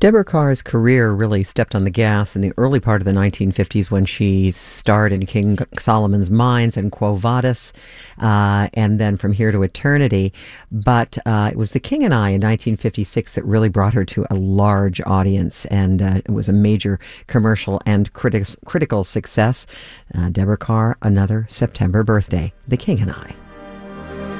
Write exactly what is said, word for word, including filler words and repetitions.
Deborah Kerr's career really stepped on the gas in the early part of the nineteen fifties when she starred in King Solomon's Mines and Quo Vadis, uh, and then From Here to Eternity. But uh, it was The King and I in nineteen fifty-six that really brought her to a large audience, and uh, it was a major commercial and critics, critical success. Uh, Deborah Kerr, another September birthday, The King and I.